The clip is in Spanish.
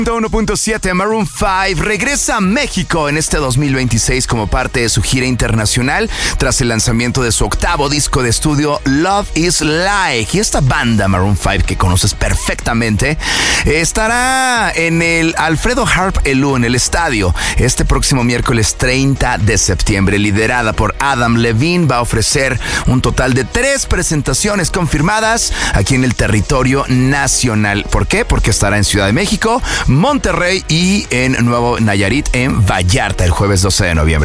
1.7 Maroon 5 regresa a México en este 2026 como parte de su gira internacional tras el lanzamiento de su octavo disco de estudio Love is Like. Y esta banda Maroon 5 que conoces perfectamente estará en el Alfredo Harp Elú en el estadio este próximo miércoles 30 de septiembre. Liderada por Adam Levine, va a ofrecer un total de 3 presentaciones confirmadas aquí en el territorio nacional. ¿Por qué? Porque estará en Ciudad de México, Monterrey y en Nuevo Nayarit en Vallarta el jueves 12 de noviembre.